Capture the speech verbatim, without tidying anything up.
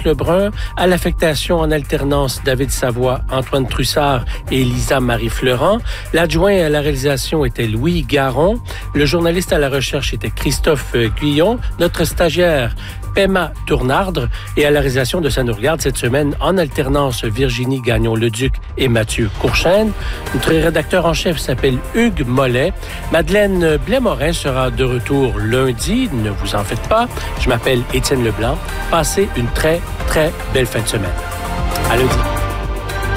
Patrick Lebrun. À l'affectation en alternance, David Savoie, Antoine Trussard et Elisa Marie-Fleurant. L'adjoint à la réalisation était Louis Garon. Le journaliste à la recherche était Christophe Guyon. Notre stagiaire, Pema Tournardre, et à la réalisation de Ça nous regarde cette semaine, en alternance, Virginie Gagnon-Leduc et Mathieu Courchaine. Notre rédacteur en chef s'appelle Hugues Mollet. Madeleine Blais-Morin sera de retour lundi, ne vous en faites pas. Je m'appelle Étienne Leblanc. Passez une très, très belle fin de semaine. À lundi.